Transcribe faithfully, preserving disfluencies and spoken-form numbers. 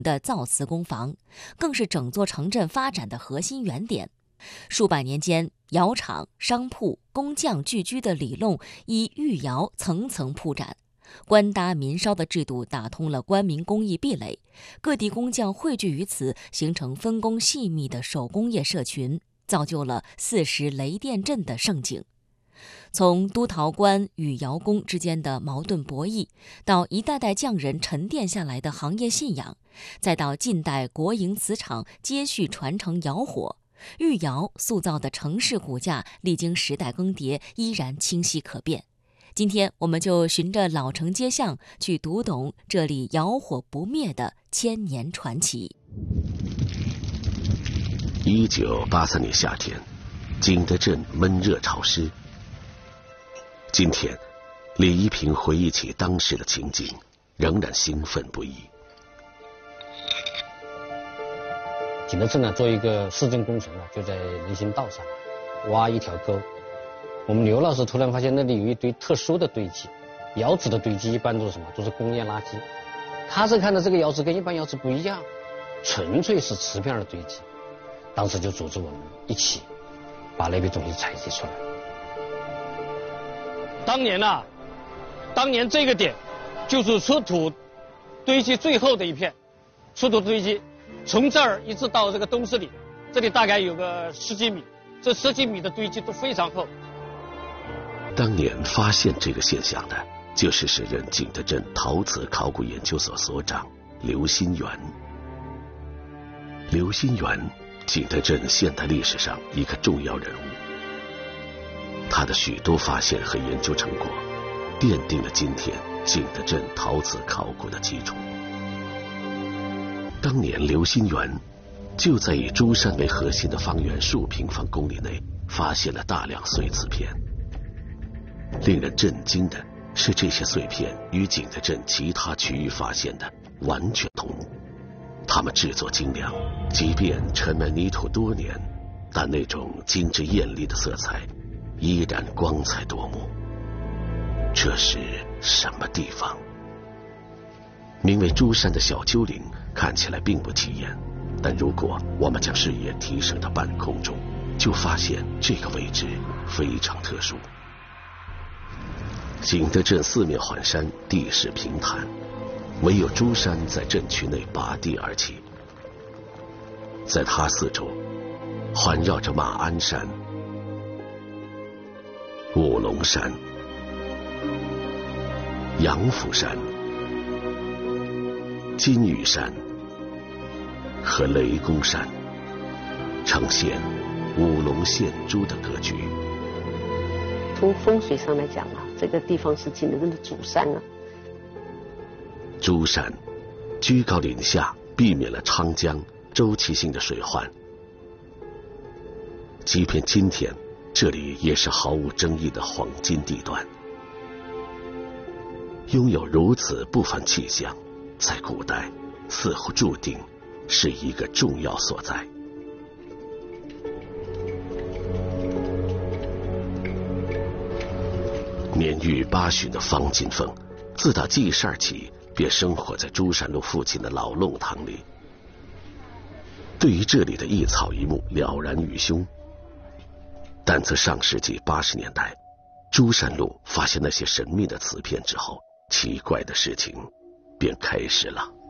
的造瓷工坊，更是整座城镇发展的核心原点。数百年间，窑厂、商铺、工匠聚居的里弄以御窑层层铺展，官搭民烧的制度打通了官民工艺壁垒，各地工匠汇聚于此，形成分工细密的手工业社群，造就了四时雷电镇的盛景。从都陶官与窑工之间的矛盾博弈，到一代代匠人沉淀下来的行业信仰，再到近代国营瓷厂接续传承窑火，御窑塑造的城市骨架历经时代更迭，依然清晰可辨。今天我们就循着老城街巷去读懂这里窑火不灭的千年传奇。 一九八三年夏天，景德镇闷热潮湿。今天，李一平回忆起当时的情景，仍然兴奋不已。 景德镇呢，做一个市政工程啊，就在人行道上挖一条沟。我们刘老师突然发现那里有一堆特殊的堆积，窑址的堆积一般都是什么？都是工业垃圾。他是看到这个窑址跟一般窑址不一样，纯粹是瓷片的堆积。当时就组织我们一起把那批东西采集出来。当年啊，当年这个点就是出土堆积最后的一片，出土堆积从这儿一直到这个东市里，这里大概有个十几米，这十几米的堆积都非常厚。 当年发现这个现象的，就是时任景德镇陶瓷考古研究所所长刘新元。刘新元，景德镇现代历史上一个重要人物。他的许多发现和研究成果，奠定了今天景德镇陶瓷考古的基础。当年刘新元就在以珠山为核心的方圆数平方公里内发现了大量碎瓷片。令人震惊的是，这些碎片与景德镇其他区域发现的完全同。它们制作精良，即便沉埋泥土多年，但那种精致艳丽的色彩依然光彩夺目。这是什么地方？名为珠山的小丘陵看起来并不起眼，但如果我们将视野提升到半空中，就发现这个位置非常特殊。景德镇四面环山，地势平坦，唯有珠山在镇区内拔地而起。在它四周环绕着马鞍山、五龙山、杨府山、金玉山和雷公山，呈现五龙献珠的格局。 从风水上来讲啊，这个地方是景德镇的主山啊。 珠山居高临下，避免了长江周期性的水患。即便今天，这里也是毫无争议的黄金地段。拥有如此不凡气象，在古代似乎注定是一个重要所在。年逾八旬的方金凤，自打记事儿起便生活在珠山路附近的老弄堂里。对于这里的一草一木了然于胸，但自上世纪八十年代珠山路发现那些神秘的瓷片之后，奇怪的事情便开始了。